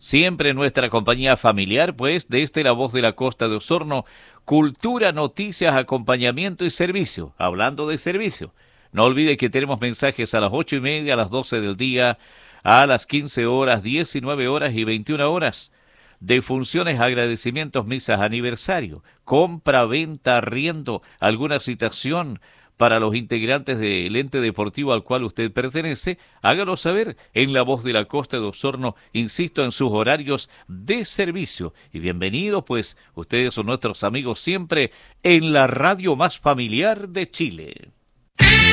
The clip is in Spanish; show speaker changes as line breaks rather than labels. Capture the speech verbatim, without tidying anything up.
Siempre nuestra compañía familiar, pues, desde La Voz de la Costa de Osorno, cultura, noticias, acompañamiento y servicio. Hablando de servicio, no olvide que tenemos mensajes a las ocho y media, a las doce del día, a las quince horas, diecinueve horas y veintiuna horas. Defunciones, agradecimientos, misas, aniversario, compra, venta, arriendo, alguna citación para los integrantes del ente deportivo al cual usted pertenece, hágalo saber en La Voz de la Costa de Osorno, insisto, en sus horarios de servicio. Y bienvenidos, pues, ustedes son nuestros amigos siempre en la radio más familiar de Chile.